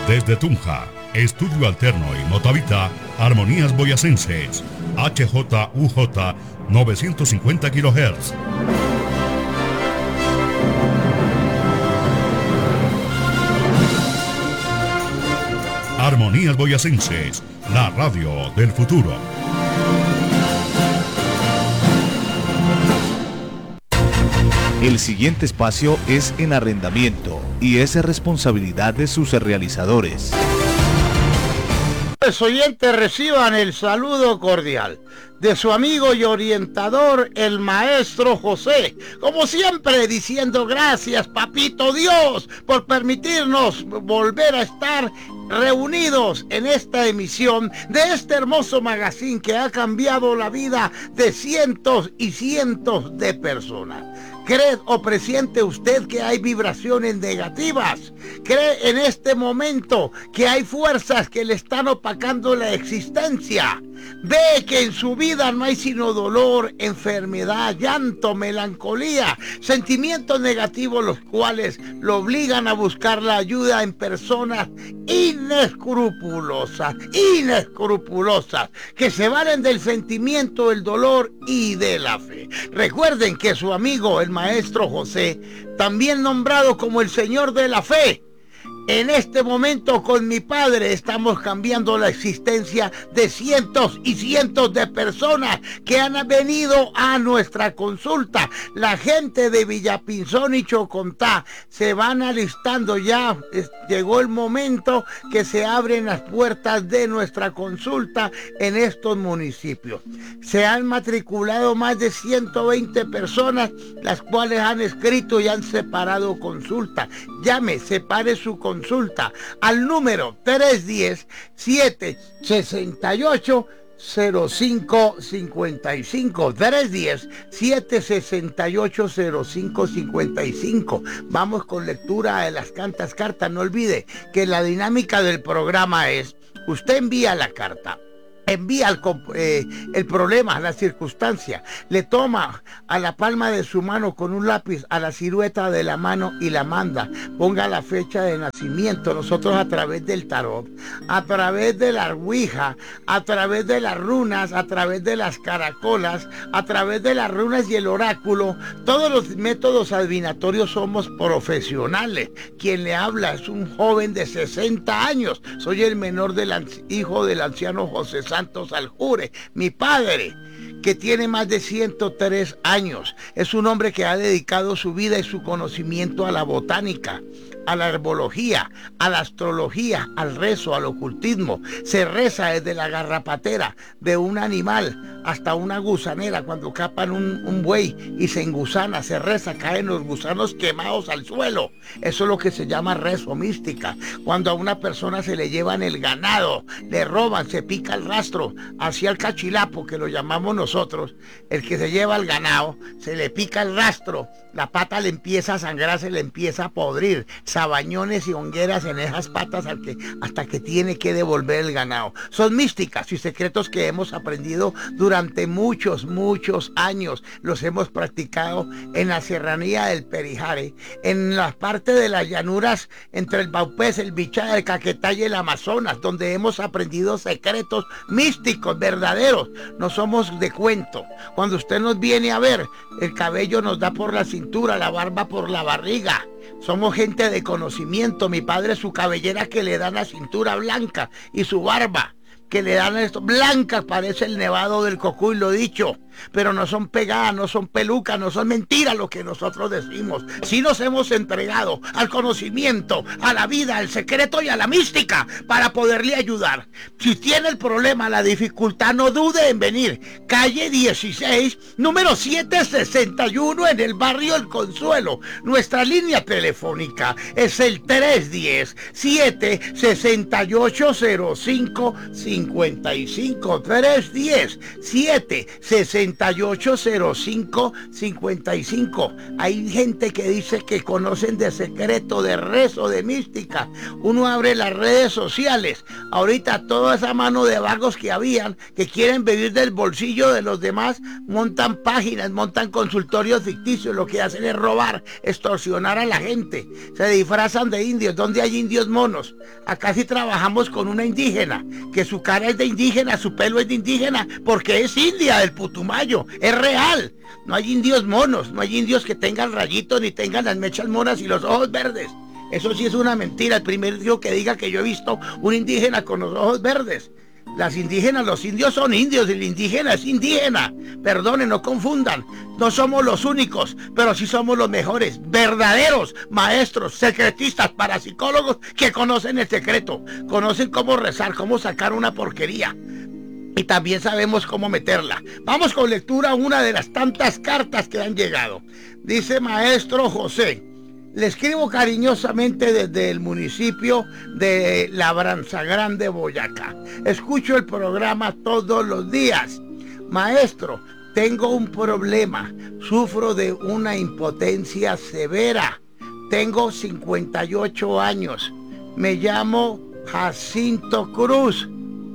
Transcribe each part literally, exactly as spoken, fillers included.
Desde Tunja, Estudio Alterno y Motavita, Armonías Boyacenses, H J U J novecientos cincuenta kilohertz. Armonías Boyacenses, la radio del futuro. El siguiente espacio es en arrendamiento y es responsabilidad de sus realizadores. Los oyentes reciban el saludo cordial de su amigo y orientador, el maestro José, como siempre diciendo gracias, papito Dios, por permitirnos volver a estar reunidos en esta emisión de este hermoso magazine que ha cambiado la vida de cientos y cientos de personas. ¿Cree o presiente usted que hay vibraciones negativas? ¿Cree en este momento que hay fuerzas que le están opacando la existencia? ¿Ve que en su vida no hay sino dolor, enfermedad, llanto, melancolía, sentimientos negativos los cuales lo obligan a buscar la ayuda en personas inescrupulosas, inescrupulosas, que se valen del sentimiento, el dolor y de la fe? Recuerden que su amigo, el maestro José, también nombrado como el Señor de la Fe, en este momento con mi padre estamos cambiando la existencia de cientos y cientos de personas que han venido a nuestra consulta. La gente de Villapinzón y Chocontá se van alistando ya. Es, llegó el momento que se abren las puertas de nuestra consulta en estos municipios. Se han matriculado más de ciento veinte personas, las cuales han escrito y han separado consulta. Llame, separe su consulta. Consulta al número tres uno cero, siete seis ocho, cero cinco cinco cinco, tres uno cero, siete seis ocho, cero cinco cinco cinco. Vamos con lectura de las cantas cartas. No olvide que la dinámica del programa es: usted envía la carta, envía el, eh, el problema, la circunstancia, le toma a la palma de su mano con un lápiz a la silueta de la mano y la manda. Ponga la fecha de nacimiento. Nosotros a través del tarot, a través de la ouija, a través de las runas, a través de las caracolas, a través de las runas y el oráculo, todos los métodos adivinatorios somos profesionales. Quien le habla es un joven de sesenta años. Soy el menor del hijo del anciano José Santos Aljure, mi padre, que tiene más de ciento tres años. Es un hombre que ha dedicado su vida y su conocimiento a la botánica, a la herbología, a la astrología, al rezo, al ocultismo. Se reza desde la garrapatera de un animal hasta una gusanera. Cuando capan un, un buey y se engusana, se reza, caen los gusanos quemados al suelo. Eso es lo que se llama rezo mística. Cuando a una persona se le llevan el ganado, le roban, se pica el rastro hacia el cachilapo, que lo llamamos nosotros, el que se lleva el ganado, se le pica el rastro, la pata le empieza a sangrar, se le empieza a podrir, sabañones y hongueras en esas patas al que, hasta que tiene que devolver el ganado. Son místicas y secretos que hemos aprendido durante muchos, muchos años. Los hemos practicado en la serranía del Perijare, en la parte de las llanuras entre el Baupés, el Bichada, el Caquetá y el Amazonas, donde hemos aprendido secretos místicos, verdaderos. No somos de cuento. Cuando usted nos viene a ver, el cabello nos da por la cintura, la barba por la barriga. Somos gente de conocimiento. Mi padre, su cabellera que le dan la cintura blanca y su barba que le dan esto blancas, parece el nevado del Cocuy, lo dicho, pero no son pegadas, no son pelucas, no son mentiras lo que nosotros decimos. Sí nos hemos entregado al conocimiento, a la vida, al secreto y a la mística para poderle ayudar. Si tiene el problema, la dificultad, no dude en venir. Calle dieciséis, número setecientos sesenta y uno, en el barrio El Consuelo. Nuestra línea telefónica es el tres uno cero, siete seis ocho, cero cinco cinco cincuenta y cinco, tres diez, siete, sesenta y ocho cero cinco, cincuenta y cinco. Hay gente que dice que conocen de secreto, de rezo, de mística. Uno abre las redes sociales, ahorita toda esa mano de vagos que habían, que quieren vivir del bolsillo de los demás, montan páginas, montan consultorios ficticios, lo que hacen es robar, extorsionar a la gente, se disfrazan de indios. ¿Dónde hay indios monos? Acá sí trabajamos con una indígena, que su cara es de indígena, su pelo es de indígena, porque es india del Putumayo, es real. No hay indios monos, no hay indios que tengan rayitos ni tengan las mechas monas y los ojos verdes. Eso sí es una mentira. El primer indio que diga que yo he visto un indígena con los ojos verdes. Las indígenas, los indios son indios y el indígena es indígena. Perdonen, no confundan. No somos los únicos, pero sí somos los mejores, verdaderos maestros, secretistas, parapsicólogos que conocen el secreto, conocen cómo rezar, cómo sacar una porquería. Y también sabemos cómo meterla. Vamos con lectura a una de las tantas cartas que han llegado. Dice Maestro José: le escribo cariñosamente desde el municipio de Labranza Grande, Boyacá. Escucho el programa todos los días. Maestro, tengo un problema. Sufro de una impotencia severa. Tengo cincuenta y ocho años. Me llamo Jacinto Cruz.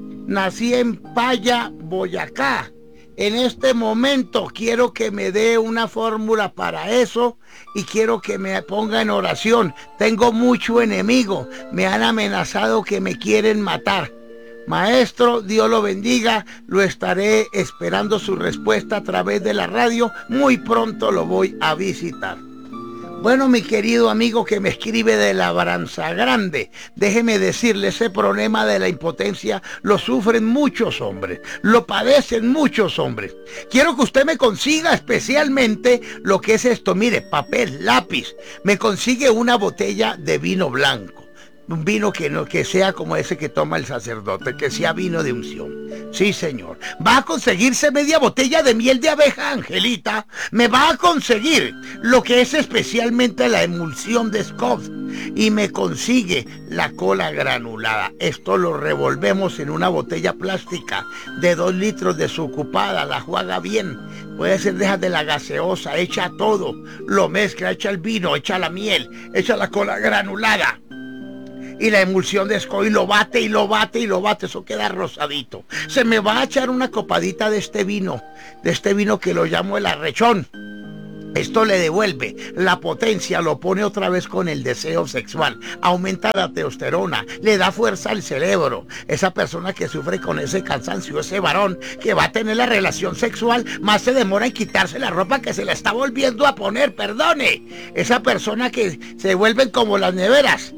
Nací en Paya, Boyacá. En este momento quiero que me dé una fórmula para eso y quiero que me ponga en oración. Tengo mucho enemigo, me han amenazado que me quieren matar. Maestro, Dios lo bendiga, lo estaré esperando su respuesta a través de la radio. Muy pronto lo voy a visitar. Bueno, mi querido amigo que me escribe de Labranza Grande, déjeme decirle, ese problema de la impotencia lo sufren muchos hombres, lo padecen muchos hombres. Quiero que usted me consiga especialmente lo que es esto, mire, papel, lápiz, me consigue una botella de vino blanco. Un vino que no que sea como ese que toma el sacerdote, que sea vino de unción. Sí, señor. Va a conseguirse media botella de miel de abeja, Angelita. Me va a conseguir lo que es especialmente la emulsión de Scott. Y me consigue la cola granulada. Esto lo revolvemos en una botella plástica de dos litros desocupada. La juega bien. Puede ser de esas de la gaseosa. Echa todo. Lo mezcla, echa el vino, echa la miel, echa la cola granulada. Y la emulsión de Scott y lo bate y lo bate y lo bate, eso queda rosadito. Se me va a echar una copadita de este vino, de este vino que lo llamo el arrechón. Esto le devuelve la potencia, lo pone otra vez con el deseo sexual, aumenta la testosterona, le da fuerza al cerebro. Esa persona que sufre con ese cansancio, ese varón que va a tener la relación sexual, más se demora en quitarse la ropa que se la está volviendo a poner, perdone. Esa persona que se vuelven como las neveras,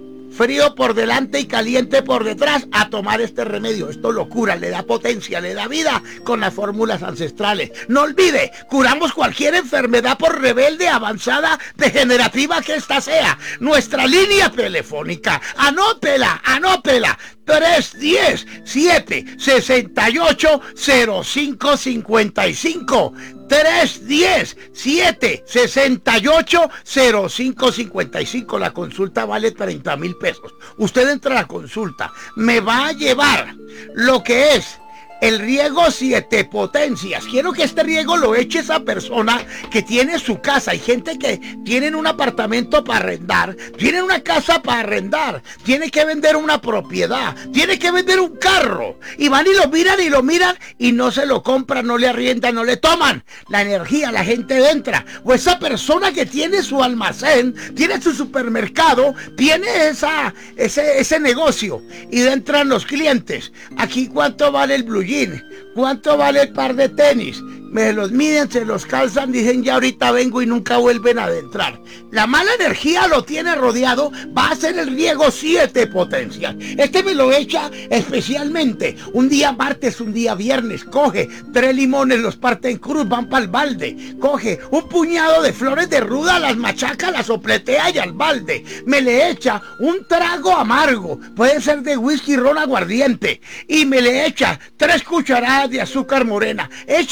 frío por delante y caliente por detrás, a tomar este remedio. Esto lo cura, le da potencia, le da vida con las fórmulas ancestrales. No olvide, curamos cualquier enfermedad por rebelde, avanzada, degenerativa que ésta sea. Nuestra línea telefónica, anótela, anótela. tres diez, siete, sesenta y ocho, cero cinco cincuenta y cinco. tres diez, siete, sesenta y ocho, cero cinco cincuenta y cinco. La consulta vale treinta mil pesos. Usted entra a la consulta, me va a llevar lo que es el riego siete potencias. Quiero que este riego lo eche esa persona que tiene su casa. Hay gente que tienen un apartamento para arrendar, tienen una casa para arrendar, tiene que vender una propiedad, tiene que vender un carro, y van y lo miran y lo miran y no se lo compran, no le arriendan, no le toman la energía, la gente entra. O esa persona que tiene su almacén, tiene su supermercado, tiene esa, ese, ese negocio, y entran los clientes. Aquí, ¿cuánto vale el blue jean? ¿Cuánto vale el par de tenis? Me los miden, se los calzan, dicen ya ahorita vengo y nunca vuelven a adentrar. La mala energía lo tiene rodeado, va a ser el riego siete potencias. Este me lo echa especialmente un día martes, un día viernes. Coge tres limones, los parte en cruz, van para el balde. Coge un puñado de flores de ruda, las machaca, las sopletea y al balde. Me le echa un trago amargo, puede ser de whisky, ron, aguardiente. Y me le echa tres cucharadas de azúcar morena. Echa el riego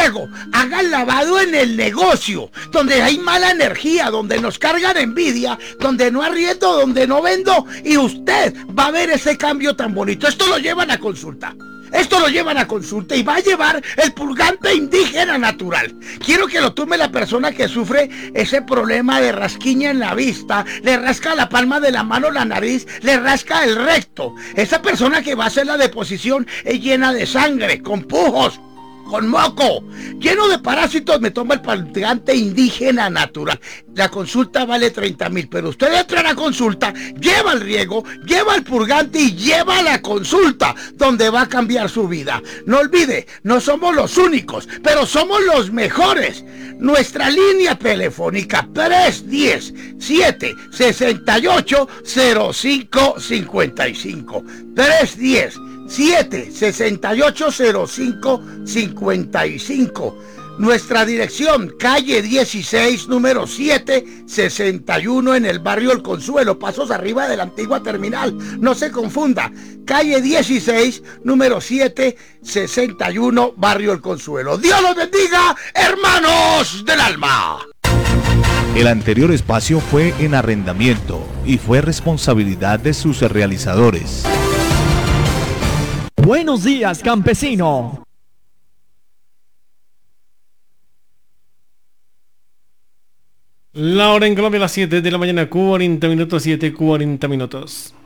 hago? Hagan lavado en el negocio, donde hay mala energía, donde nos cargan envidia, donde no arriendo, donde no vendo, y usted va a ver ese cambio tan bonito. Esto lo llevan a consulta. Esto lo llevan a consulta y va a llevar el purgante indígena natural. Quiero que lo tome la persona que sufre ese problema de rasquiña en la vista, le rasca la palma de la mano, la nariz, le rasca el recto. Esa persona que va a hacer la deposición es llena de sangre, con pujos, con moco, lleno de parásitos. Me toma el purgante indígena natural. La consulta vale treinta mil, pero usted entra a la consulta, lleva el riego, lleva el purgante y lleva la consulta, donde va a cambiar su vida. No olvide, no somos los únicos, pero somos los mejores. Nuestra línea telefónica tres uno cero, siete seis ocho, cero cinco cinco cinco. tres uno cero, siete seis ocho, cero cinco cinco cinco. Nuestra dirección, calle dieciséis, número setecientos sesenta y uno, en el barrio El Consuelo, pasos arriba de la antigua terminal. No se confunda, calle dieciséis, número setecientos sesenta y uno, barrio El Consuelo. Dios los bendiga, hermanos del alma. El anterior espacio fue en arrendamiento y fue responsabilidad de sus realizadores. Buenos días, campesino. La hora en Colombia, las siete de la mañana, cuarenta minutos, siete, cuarenta minutos.